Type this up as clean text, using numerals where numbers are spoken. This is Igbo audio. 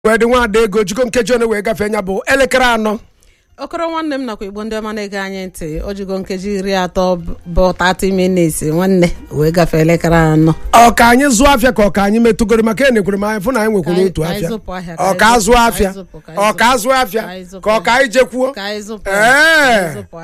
Wedi nwa ego jikọ nkeji one wee gafee nya bụ elekere 4. Okoro nwanne m nakwa Igbo ndị ọma na-ege anyị ntị ojigo nkeji 30 bụ 30 minutes nwanne wee gafee elekere 4. Ọ ka anyị zụọ afịa ka ọ ka anyị metụgoro maka enekwuru m anyị fụ na anyị nwekwara otu afịa. Ọ ka azụ afịa. Ọ ka azụ afịa ka ọ ka anyị jekwuo.